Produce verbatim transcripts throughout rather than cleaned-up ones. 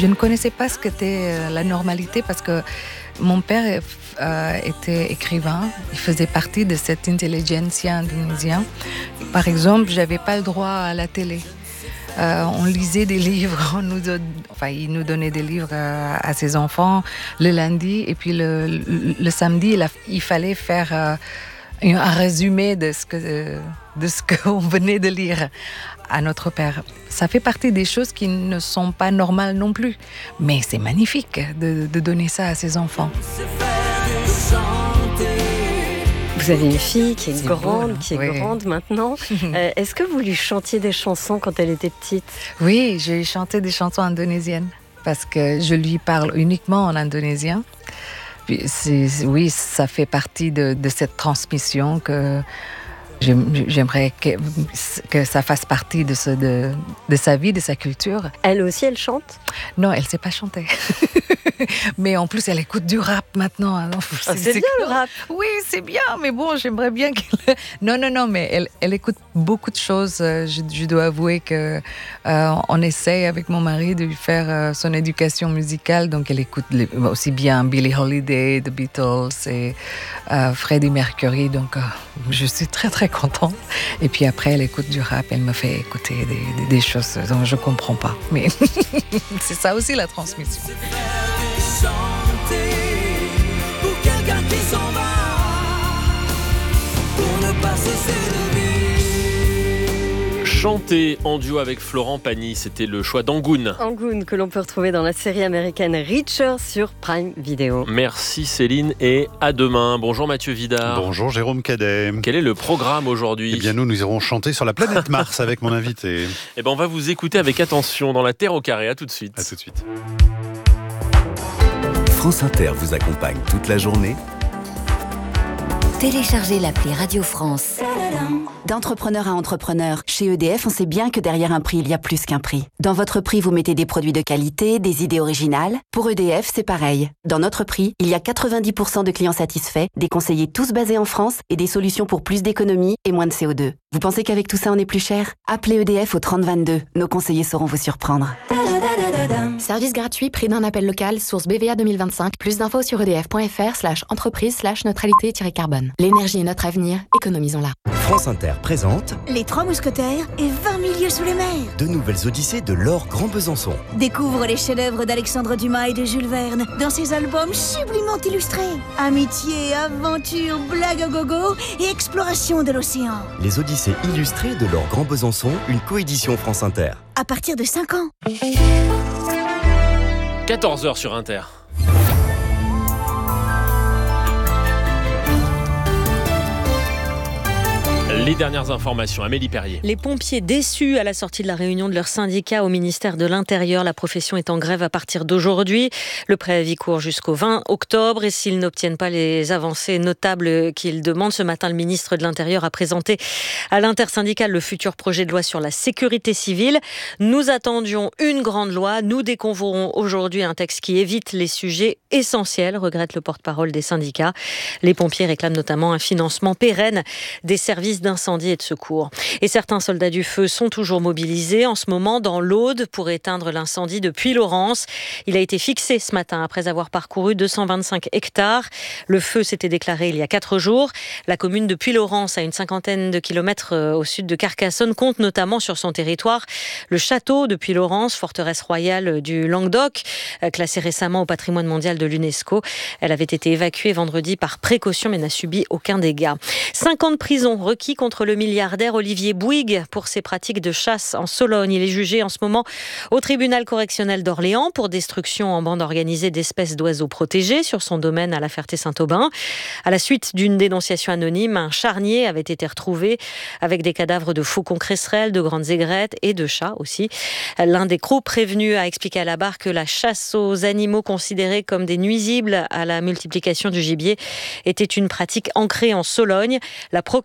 je ne connaissais pas ce qu'était la normalité parce que mon père euh, était écrivain. Il faisait partie de cette intelligentsia indonésienne. Par exemple, je n'avais pas le droit à la télé. Euh, on lisait des livres, on nous don... enfin, il nous donnait des livres euh, à ses enfants le lundi et puis le, le, le samedi, il, a... il fallait faire euh, un résumé de ce que, de ce qu'on venait de lire à notre père. Ça fait partie des choses qui ne sont pas normales non plus, mais c'est magnifique de, de donner ça à ses enfants. Vous avez une fille qui est C'est grande, beau, hein. qui est Oui. grande maintenant. Euh, est-ce que vous lui chantiez des chansons quand elle était petite ? Oui, j'ai chanté des chansons indonésiennes parce que je lui parle uniquement en indonésien. Puis c'est, oui, ça fait partie de, de cette transmission que j'aimerais que, que ça fasse partie de, ce, de, de sa vie, de sa culture. Elle aussi, elle chante ? Non, elle ne sait pas chanter. Mais en plus, elle écoute du rap maintenant. Alors, Ah, c'est, c'est bien le rap. Oui, c'est bien, mais bon, j'aimerais bien qu'elle... Non, non, non, mais elle, elle écoute beaucoup de choses. Je, je dois avouer qu'on euh, essaye avec mon mari de lui faire euh, son éducation musicale. Donc, elle écoute les, aussi bien Billie Holiday, The Beatles et euh, Freddie Mercury. Donc, euh, je suis très, très contente. Et puis après, elle écoute du rap. Elle me fait écouter des, des, des choses dont je ne comprends pas. Mais c'est ça aussi, la transmission. Chanter pour quelqu'un qui s'en va, pour ne pas cesser de vivre. Chanter en duo avec Florent Pagny, c'était le choix d'Angoun. Angoun, que l'on peut retrouver dans la série américaine Reacher sur Prime Video. Merci Céline et à demain. Bonjour Mathieu Vidard. Bonjour Jérôme Cadet. Quel est le programme aujourd'hui ? Eh bien nous, nous irons chanter sur la planète Mars avec mon invité. Eh ben, on va vous écouter avec attention dans La Terre au carré. À tout de suite. À tout de suite. France Inter vous accompagne toute la journée. Téléchargez l'appli Radio France. D'entrepreneur à entrepreneur, chez E D F, on sait bien que derrière un prix, il y a plus qu'un prix. Dans votre prix, vous mettez des produits de qualité, des idées originales. Pour E D F, c'est pareil. Dans notre prix, il y a quatre-vingt-dix pour cent de clients satisfaits, des conseillers tous basés en France et des solutions pour plus d'économie et moins de C O deux. Vous pensez qu'avec tout ça, on est plus cher ? Appelez E D F au trente vingt-deux. Nos conseillers sauront vous surprendre. Service gratuit, prix d'un appel local, source B V A deux mille vingt-cinq. Plus d'infos sur edf.fr slash entreprise slash neutralité-carbone. L'énergie est notre avenir, économisons-la. France Inter présente Les Trois Mousquetaires et vingt milieux sous les mers. de nouvelles odyssées de Laure Grand Besançon. Découvre les chefs-d'œuvre d'Alexandre Dumas et de Jules Verne dans ses albums sublimement illustrés. Amitié, aventure, blague à gogo et exploration de l'océan. Les odyssées illustrées de Laure Grand Besançon, une coédition France Inter. À partir de cinq ans. quatorze heures sur Inter. Les dernières informations, Amélie Perrier. Les pompiers déçus à la sortie de la réunion de leur syndicat au ministère de l'Intérieur. La profession est en grève à partir d'aujourd'hui. Le préavis court jusqu'au vingt octobre et s'ils n'obtiennent pas les avancées notables qu'ils demandent, ce matin, le ministre de l'Intérieur a présenté à l'intersyndicale le futur projet de loi sur la sécurité civile. Nous attendions une grande loi. Nous découvrons aujourd'hui un texte qui évite les sujets essentiels, regrette le porte-parole des syndicats. Les pompiers réclament notamment un financement pérenne des services d'incendie et de secours. Et certains soldats du feu sont toujours mobilisés en ce moment dans l'Aude pour éteindre l'incendie de Puylaurens. Il a été fixé ce matin après avoir parcouru deux cent vingt-cinq hectares. Le feu s'était déclaré il y a quatre jours. La commune de Puylaurens, à une cinquantaine de kilomètres au sud de Carcassonne, compte notamment sur son territoire le château de Puylaurens, forteresse royale du Languedoc, classée récemment au patrimoine mondial de l'UNESCO. Elle avait été évacuée vendredi par précaution mais n'a subi aucun dégât. Cinq ans de prison requis contre le milliardaire Olivier Bouygues pour ses pratiques de chasse en Sologne. Il est jugé en ce moment au tribunal correctionnel d'Orléans pour destruction en bande organisée d'espèces d'oiseaux protégés sur son domaine à La Ferté-Saint-Aubin. À la suite d'une dénonciation anonyme, un charnier avait été retrouvé avec des cadavres de faucons cresserelles, de grandes aigrettes et de chats aussi. L'un des crocs prévenus a expliqué à la barre que la chasse aux animaux considérés comme des nuisibles à la multiplication du gibier était une pratique ancrée en Sologne. La procureure de la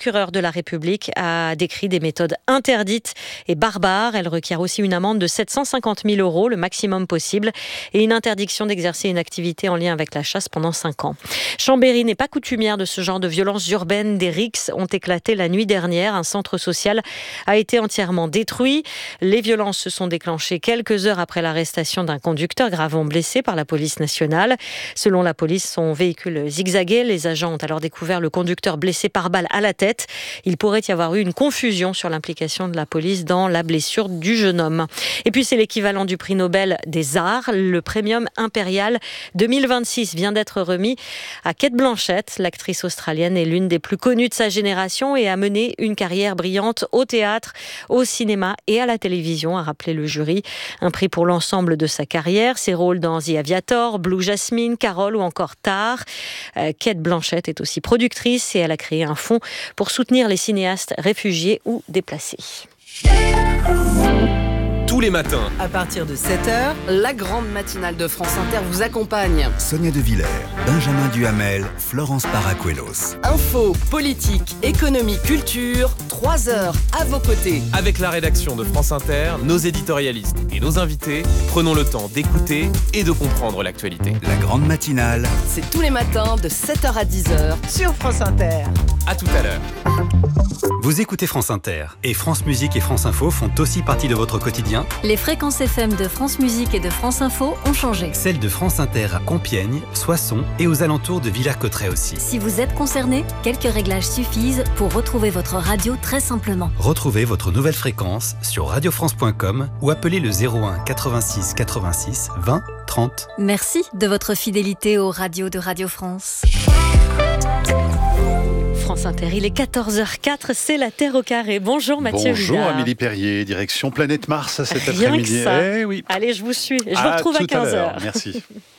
la République a décrit des méthodes interdites et barbares. Elle requiert aussi une amende de sept cent cinquante mille euros, le maximum possible, et une interdiction d'exercer une activité en lien avec la chasse pendant cinq ans. Chambéry n'est pas coutumière de ce genre de violences urbaines. Des rixes ont éclaté la nuit dernière. Un centre social a été entièrement détruit. Les violences se sont déclenchées quelques heures après l'arrestation d'un conducteur gravement blessé par la police nationale. Selon la police, son véhicule zigzaguait. Les agents ont alors découvert le conducteur blessé par balle à la tête. Il pourrait y avoir eu une confusion sur l'implication de la police dans la blessure du jeune homme. Et puis c'est l'équivalent du prix Nobel des Arts. Le Premium Impérial deux mille vingt-six vient d'être remis à Cate Blanchett. L'actrice australienne est l'une des plus connues de sa génération et a mené une carrière brillante au théâtre, au cinéma et à la télévision, a rappelé le jury. Un prix pour l'ensemble de sa carrière, ses rôles dans The Aviator, Blue Jasmine, Carole ou encore Tar. Euh, Cate Blanchett est aussi productrice et elle a créé un fonds pour soutenir les cinéastes réfugiés ou déplacés. Tous les matins, à partir de sept heures, la grande matinale de France Inter vous accompagne. Sonia De Villers, Benjamin Duhamel, Florence Paracuelos. Info, politique, économie, culture, trois heures à vos côtés. avec la rédaction de France Inter, nos éditorialistes et nos invités, prenons le temps d'écouter et de comprendre l'actualité. La grande matinale, C'est tous les matins de sept heures à dix heures sur France Inter. À tout à l'heure. Vous écoutez France Inter et France Musique et France Info font aussi partie de votre quotidien. Les fréquences F M de France Musique et de France Info ont changé. Celles de France Inter à Compiègne, Soissons et aux alentours de Villers-Cotterêts aussi. Si vous êtes concerné, quelques réglages suffisent pour retrouver votre radio très simplement. Retrouvez votre nouvelle fréquence sur radio france point com ou appelez le zéro un quatre-vingt-six quatre-vingt-six vingt trente. Merci de votre fidélité aux radios de Radio France. France Inter, il est quatorze heures quatre, c'est la Terre au carré. Bonjour Mathieu Bonjour Vidard. Amélie Perrier, direction Planète Mars cet Rien après-midi. que ça. Eh oui. Allez, je vous suis. Je À vous retrouve à tout à quinze l'heure. heures. Merci.